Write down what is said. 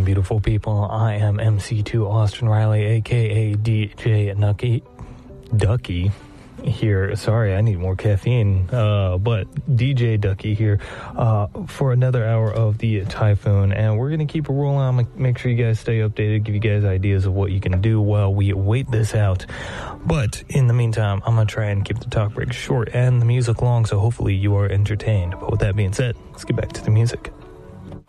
beautiful people. I am MC2 Austin Riley, aka DJ Ducky here. Sorry, I need more caffeine. But DJ Ducky here for another hour of the Typhoon, and we're gonna keep it rolling. I'm gonna make sure you guys stay updated, give you guys ideas of what you can do while we wait this out. But in the meantime, I'm gonna try and keep the talk break short and the music long, so hopefully you are entertained. But with that being said, let's get back to the music.